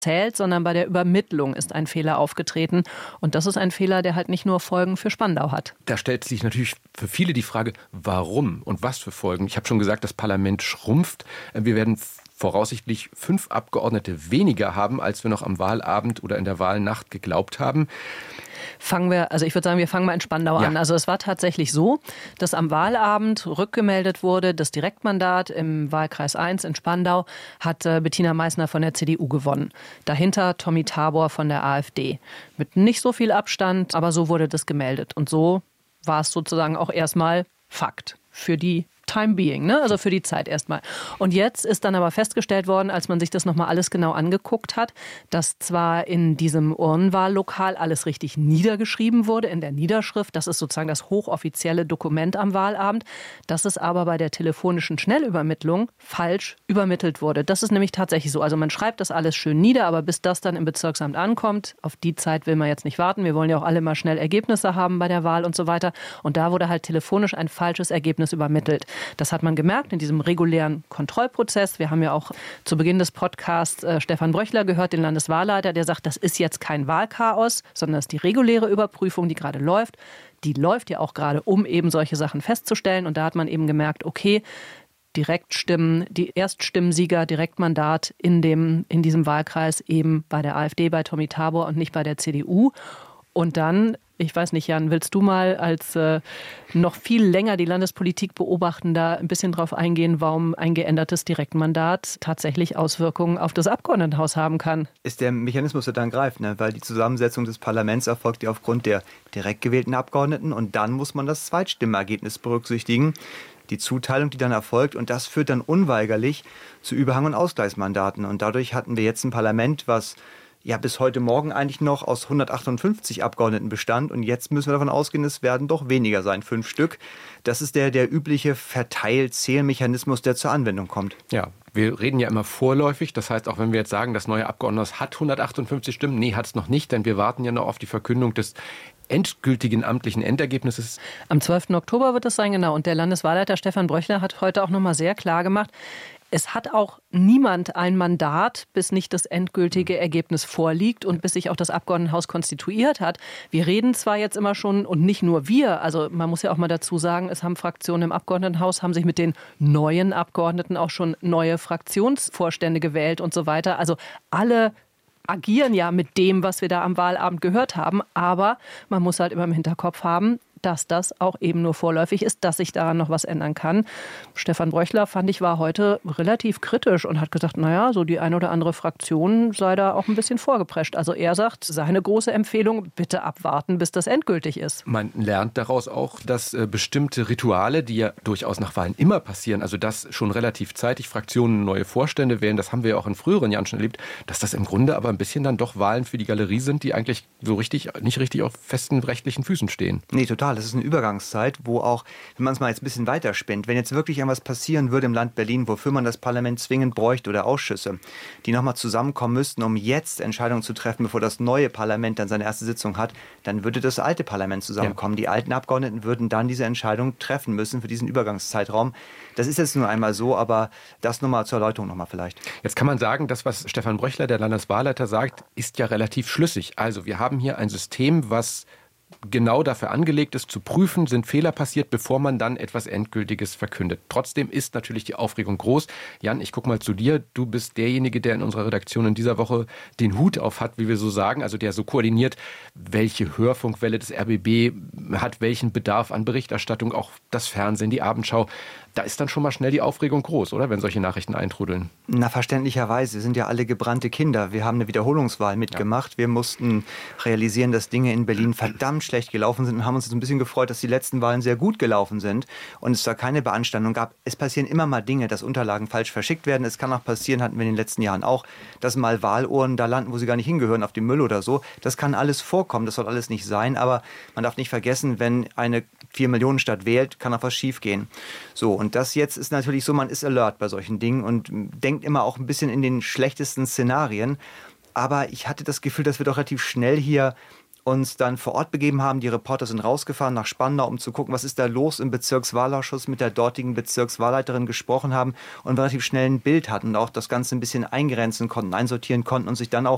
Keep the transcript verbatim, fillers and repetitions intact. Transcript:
zählt, sondern bei der Übermittlung ist ein Fehler aufgetreten. Und das ist ein Fehler, der halt nicht nur Folgen für Spandau hat. Da stellt sich natürlich für viele die Frage, warum und was für Folgen. Ich habe schon gesagt, das Parlament schrumpft. Wir werden voraussichtlich fünf Abgeordnete weniger haben, als wir noch am Wahlabend oder in der Wahlnacht geglaubt haben. Fangen wir, also ich würde sagen, wir fangen mal in Spandau ja. an. Also es war tatsächlich so, dass am Wahlabend rückgemeldet wurde, das Direktmandat im Wahlkreis eins in Spandau hat äh, Bettina Meißner von der C D U gewonnen. Dahinter Tommy Tabor von der AfD. Mit nicht so viel Abstand, aber so wurde das gemeldet. Und so war es sozusagen auch erstmal Fakt für die Time being, ne? Also für die Zeit erstmal. Und jetzt ist dann aber festgestellt worden, als man sich das nochmal alles genau angeguckt hat, dass zwar in diesem Urnenwahllokal alles richtig niedergeschrieben wurde, in der Niederschrift, das ist sozusagen das hochoffizielle Dokument am Wahlabend, dass es aber bei der telefonischen Schnellübermittlung falsch übermittelt wurde. Das ist nämlich tatsächlich so. Also man schreibt das alles schön nieder, aber bis das dann im Bezirksamt ankommt, auf die Zeit will man jetzt nicht warten. Wir wollen ja auch alle mal schnell Ergebnisse haben bei der Wahl und so weiter. Und da wurde halt telefonisch ein falsches Ergebnis übermittelt. Das hat man gemerkt in diesem regulären Kontrollprozess. Wir haben ja auch zu Beginn des Podcasts äh, Stefan Bröchler gehört, den Landeswahlleiter, der sagt, das ist jetzt kein Wahlchaos, sondern das ist die reguläre Überprüfung, die gerade läuft. Die läuft ja auch gerade, um eben solche Sachen festzustellen. Und da hat man eben gemerkt, okay, Direktstimmen, die Erststimmen-Sieger, Direktmandat in, dem, in diesem Wahlkreis eben bei der AfD, bei Tommy Tabor und nicht bei der C D U. Und dann, ich weiß nicht, Jan, willst du mal als äh, noch viel länger die Landespolitik beobachten, da ein bisschen drauf eingehen, warum ein geändertes Direktmandat tatsächlich Auswirkungen auf das Abgeordnetenhaus haben kann? Ist der Mechanismus, der dann greift, ne? Weil die Zusammensetzung des Parlaments erfolgt ja aufgrund der direkt gewählten Abgeordneten und dann muss man das Zweitstimmenergebnis berücksichtigen, die Zuteilung, die dann erfolgt, und das führt dann unweigerlich zu Überhang- und Ausgleichsmandaten. Und dadurch hatten wir jetzt ein Parlament, was ja bis heute Morgen eigentlich noch aus hundertachtundfünfzig Abgeordneten bestand. Und jetzt müssen wir davon ausgehen, es werden doch weniger sein, fünf Stück. Das ist der, der übliche Verteil-Zählmechanismus, der zur Anwendung kommt. Ja, wir reden ja immer vorläufig. Das heißt, auch wenn wir jetzt sagen, das neue Abgeordnetenhaus hat hundertachtundfünfzig Stimmen, nee, hat es noch nicht, denn wir warten ja noch auf die Verkündung des endgültigen amtlichen Endergebnisses. Am zwölften Oktober wird es sein, genau. Und der Landeswahlleiter Stefan Bröchler hat heute auch noch mal sehr klar gemacht, es hat auch niemand ein Mandat, bis nicht das endgültige Ergebnis vorliegt und bis sich auch das Abgeordnetenhaus konstituiert hat. Wir reden zwar jetzt immer schon, und nicht nur wir, also man muss ja auch mal dazu sagen, es haben Fraktionen im Abgeordnetenhaus, haben sich mit den neuen Abgeordneten auch schon neue Fraktionsvorstände gewählt und so weiter. Also alle agieren ja mit dem, was wir da am Wahlabend gehört haben. Aber man muss halt immer im Hinterkopf haben, dass das auch eben nur vorläufig ist, dass sich daran noch was ändern kann. Stefan Bröchler, fand ich, war heute relativ kritisch und hat gesagt, naja, so die eine oder andere Fraktion sei da auch ein bisschen vorgeprescht. Also er sagt, seine große Empfehlung, bitte abwarten, bis das endgültig ist. Man lernt daraus auch, dass äh, bestimmte Rituale, die ja durchaus nach Wahlen immer passieren, also dass schon relativ zeitig Fraktionen neue Vorstände wählen, das haben wir ja auch in früheren Jahren schon erlebt, dass das im Grunde aber ein bisschen dann doch Wahlen für die Galerie sind, die eigentlich so richtig, nicht richtig auf festen rechtlichen Füßen stehen. Nee, total. Das ist eine Übergangszeit, wo auch, wenn man es mal jetzt ein bisschen weiterspinnt, wenn jetzt wirklich etwas passieren würde im Land Berlin, wofür man das Parlament zwingend bräuchte oder Ausschüsse, die nochmal zusammenkommen müssten, um jetzt Entscheidungen zu treffen, bevor das neue Parlament dann seine erste Sitzung hat, dann würde das alte Parlament zusammenkommen. Ja. Die alten Abgeordneten würden dann diese Entscheidung treffen müssen für diesen Übergangszeitraum. Das ist jetzt nur einmal so, aber das nochmal zur Erläuterung nochmal vielleicht. Jetzt kann man sagen, das, was Stefan Bröchler, der Landeswahlleiter, sagt, ist ja relativ schlüssig. Also wir haben hier ein System, was genau dafür angelegt ist, zu prüfen, sind Fehler passiert, bevor man dann etwas Endgültiges verkündet. Trotzdem ist natürlich die Aufregung groß. Jan, ich gucke mal zu dir. Du bist derjenige, der in unserer Redaktion in dieser Woche den Hut auf hat, wie wir so sagen, also der so koordiniert, welche Hörfunkwelle des R B B hat, welchen Bedarf an Berichterstattung, auch das Fernsehen, die Abendschau. Da ist dann schon mal schnell die Aufregung groß, oder, wenn solche Nachrichten eintrudeln? Na, verständlicherweise. Wir sind ja alle gebrannte Kinder. Wir haben eine Wiederholungswahl mitgemacht. Ja. Wir mussten realisieren, dass Dinge in Berlin verdammt schlecht gelaufen sind und haben uns jetzt ein bisschen gefreut, dass die letzten Wahlen sehr gut gelaufen sind und es da keine Beanstandung gab. Es passieren immer mal Dinge, dass Unterlagen falsch verschickt werden. Es kann auch passieren, hatten wir in den letzten Jahren auch, dass mal Wahlurnen da landen, wo sie gar nicht hingehören, auf dem Müll oder so. Das kann alles vorkommen, das soll alles nicht sein, aber man darf nicht vergessen, wenn eine vier Millionen Stadt wählt, kann auch was schief gehen. So, und das jetzt ist natürlich so, man ist alert bei solchen Dingen und denkt immer auch ein bisschen in den schlechtesten Szenarien. Aber ich hatte das Gefühl, dass wir doch relativ schnell hier uns dann vor Ort begeben haben. Die Reporter sind rausgefahren nach Spandau, um zu gucken, was ist da los im Bezirkswahlausschuss, mit der dortigen Bezirkswahlleiterin gesprochen haben und relativ schnell ein Bild hatten und auch das Ganze ein bisschen eingrenzen konnten, einsortieren konnten und sich dann auch